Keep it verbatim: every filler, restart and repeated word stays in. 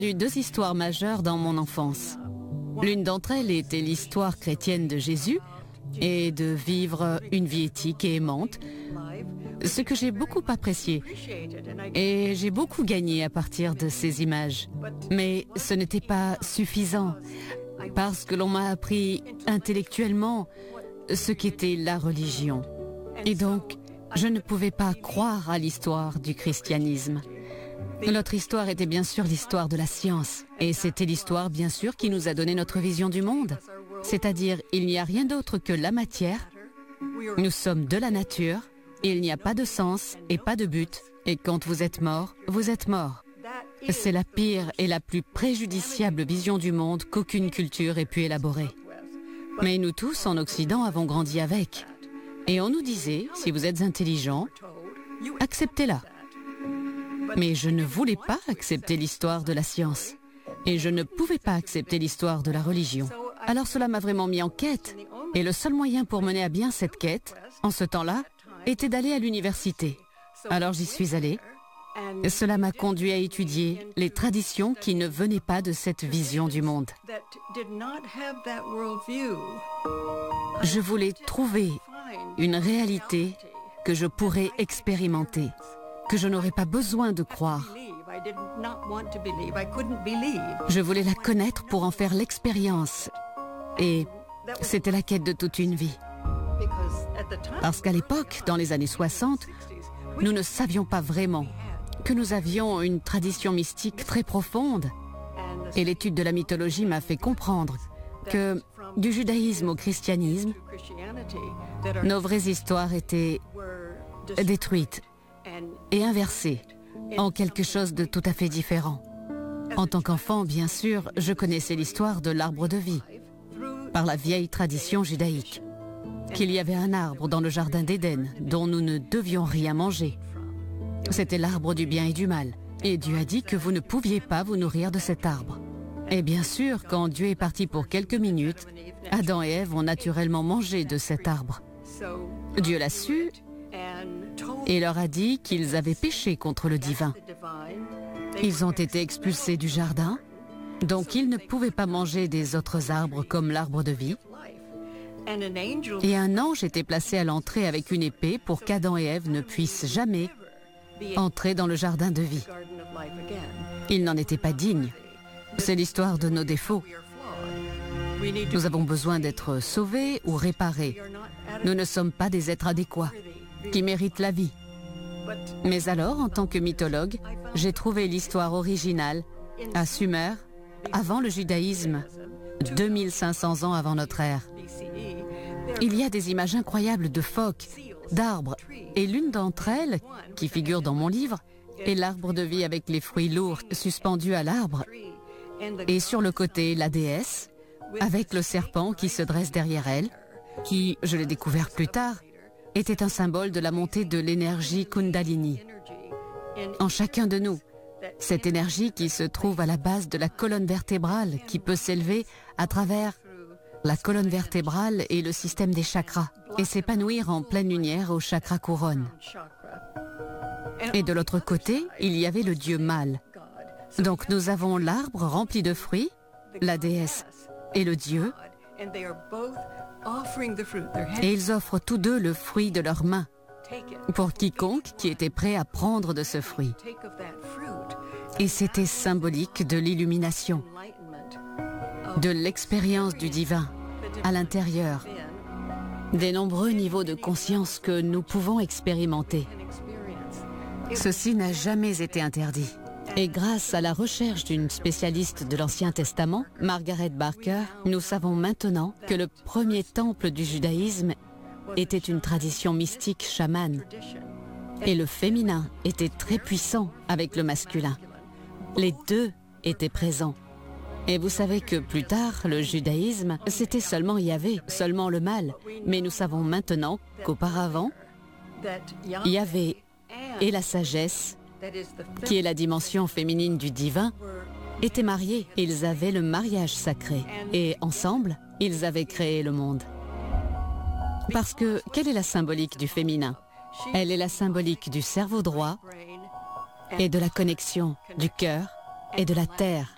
eu deux histoires majeures dans mon enfance. L'une d'entre elles était l'histoire chrétienne de Jésus et de vivre une vie éthique et aimante, ce que j'ai beaucoup apprécié. Et j'ai beaucoup gagné à partir de ces images. Mais ce n'était pas suffisant, parce que l'on m'a appris intellectuellement ce qu'était la religion. Et donc, je ne pouvais pas croire à l'histoire du christianisme. Notre histoire était bien sûr l'histoire de la science. Et c'était l'histoire, bien sûr, qui nous a donné notre vision du monde. C'est-à-dire, il n'y a rien d'autre que la matière. Nous sommes de la nature. Il n'y a pas de sens et pas de but. Et quand vous êtes mort, vous êtes mort. C'est la pire et la plus préjudiciable vision du monde qu'aucune culture ait pu élaborer. Mais nous tous, en Occident, avons grandi avec. Et on nous disait, si vous êtes intelligent, acceptez-la. Mais je ne voulais pas accepter l'histoire de la science. Et je ne pouvais pas accepter l'histoire de la religion. Alors cela m'a vraiment mis en quête. Et le seul moyen pour mener à bien cette quête, en ce temps-là, était d'aller à l'université. Alors j'y suis allée. Cela m'a conduit à étudier les traditions qui ne venaient pas de cette vision du monde. Je voulais trouver une réalité que je pourrais expérimenter, que je n'aurais pas besoin de croire. Je voulais la connaître pour en faire l'expérience. Et c'était la quête de toute une vie. Parce qu'à l'époque, dans les années soixante, nous ne savions pas vraiment que nous avions une tradition mystique très profonde. Et l'étude de la mythologie m'a fait comprendre que du judaïsme au christianisme, nos vraies histoires étaient détruites et inversées en quelque chose de tout à fait différent. En tant qu'enfant, bien sûr, je connaissais l'histoire de l'arbre de vie, par la vieille tradition judaïque, qu'il y avait un arbre dans le jardin d'Éden dont nous ne devions rien manger. C'était l'arbre du bien et du mal. Et Dieu a dit que vous ne pouviez pas vous nourrir de cet arbre. Et bien sûr, quand Dieu est parti pour quelques minutes, Adam et Ève ont naturellement mangé de cet arbre. Dieu l'a su et leur a dit qu'ils avaient péché contre le divin. Ils ont été expulsés du jardin, donc ils ne pouvaient pas manger des autres arbres comme l'arbre de vie. Et un ange était placé à l'entrée avec une épée pour qu'Adam et Ève ne puissent jamais entrer dans le jardin de vie. Ils n'en étaient pas dignes. C'est l'histoire de nos défauts. Nous avons besoin d'être sauvés ou réparés. Nous ne sommes pas des êtres adéquats, qui méritent la vie. Mais alors, en tant que mythologue, j'ai trouvé l'histoire originale à Sumer, avant le judaïsme, deux mille cinq cents ans avant notre ère. Il y a des images incroyables de phoques, d'arbres, et l'une d'entre elles, qui figure dans mon livre, est l'arbre de vie avec les fruits lourds suspendus à l'arbre, et sur le côté, la déesse, avec le serpent qui se dresse derrière elle, qui, je l'ai découvert plus tard, était un symbole de la montée de l'énergie Kundalini. En chacun de nous, cette énergie qui se trouve à la base de la colonne vertébrale, qui peut s'élever à travers la colonne vertébrale et le système des chakras, et s'épanouir en pleine lumière au chakra couronne. Et de l'autre côté, il y avait le dieu mâle. Donc nous avons l'arbre rempli de fruits, la déesse et le dieu, et ils offrent tous deux le fruit de leurs mains pour quiconque qui était prêt à prendre de ce fruit. Et c'était symbolique de l'illumination, de l'expérience du divin à l'intérieur, des nombreux niveaux de conscience que nous pouvons expérimenter. Ceci n'a jamais été interdit. Et grâce à la recherche d'une spécialiste de l'Ancien Testament, Margaret Barker, nous savons maintenant que le premier temple du judaïsme était une tradition mystique chamane. Et le féminin était très puissant avec le masculin. Les deux étaient présents. Et vous savez que plus tard, le judaïsme, c'était seulement Yahvé, seulement le mâle. Mais nous savons maintenant qu'auparavant, Yahvé et la sagesse, qui est la dimension féminine du divin, étaient mariés. Ils avaient le mariage sacré. Et ensemble, ils avaient créé le monde. Parce que, quelle est la symbolique du féminin? Elle est la symbolique du cerveau droit et de la connexion du cœur et de la terre.